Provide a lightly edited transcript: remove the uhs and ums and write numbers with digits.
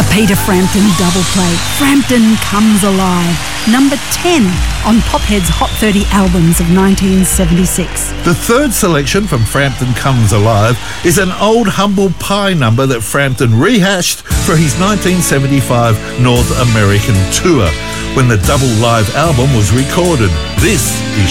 A Peter Frampton double play. Frampton Comes Alive. Number 10 on Pophead's Hot 30 albums of 1976. The third selection from Frampton Comes Alive is an old Humble Pie number that Frampton rehashed for his 1975 North American tour when the double live album was recorded. This is